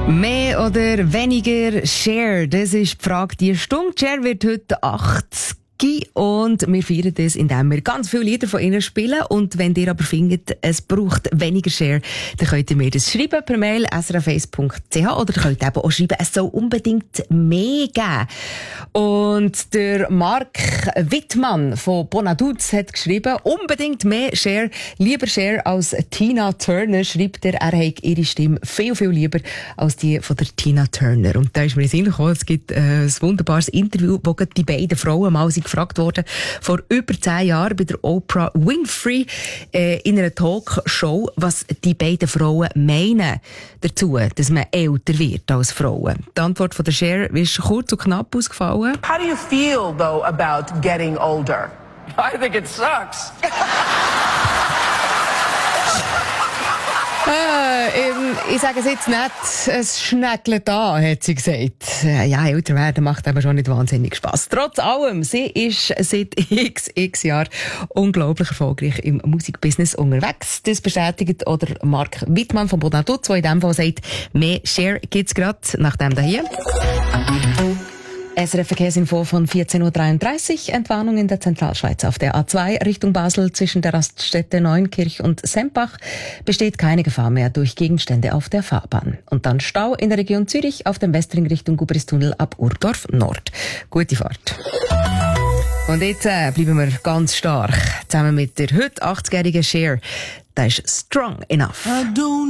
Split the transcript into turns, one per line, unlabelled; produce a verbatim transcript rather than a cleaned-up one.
Mehr oder weniger Cher? Das ist die Frage. Die Stunde Cher wird heute achtzig. Und wir feiern das, indem wir ganz viele Lieder von ihnen spielen. Und wenn ihr aber findet, es braucht weniger Cher, dann könnt ihr mir das schreiben per Mail s r f eins punkt c h oder ihr könnt eben auch schreiben, es soll unbedingt mehr geben. Und der Mark Wittmann von Bonaduz hat geschrieben, unbedingt mehr Cher, lieber Cher als Tina Turner, schreibt er, er hat ihre Stimme viel, viel lieber als die von der Tina Turner. Und da ist mir in den Sinn gekommen, es gibt äh, ein wunderbares Interview, wo die beiden Frauen mal sind gefragt worden, vor über zehn Jahren bei der Oprah Winfrey äh, in einer Talkshow, was die beiden Frauen meinen dazu, dass man älter wird als Frauen. Die Antwort von der Cher ist kurz und knapp ausgefallen.
How do you feel, though, about getting older?
I think it sucks.
Äh, ich sage es jetzt nicht, es schneckelt an, hat sie gesagt. Ja, älter werden macht aber schon nicht wahnsinnig Spass. Trotz allem, sie ist seit x, x Jahren unglaublich erfolgreich im Musikbusiness unterwegs. Das bestätigt oder Mark Wittmann von Bonaduz, der in dem Fall sagt, mehr Cher gibt's gerade nach dem da hier. S R F-Verkehrsinfo von vierzehn Uhr dreiunddreißig. Entwarnung in der Zentralschweiz auf der A zwei Richtung Basel zwischen der Raststätte Neunkirch und Sempach besteht keine Gefahr mehr durch Gegenstände auf der Fahrbahn. Und dann Stau in der Region Zürich auf dem Westring Richtung Gubristunnel ab Urdorf Nord. Gute Fahrt. Und jetzt äh, bleiben wir ganz stark zusammen mit der heute achtzigjährigen Cher. Das ist Strong Enough.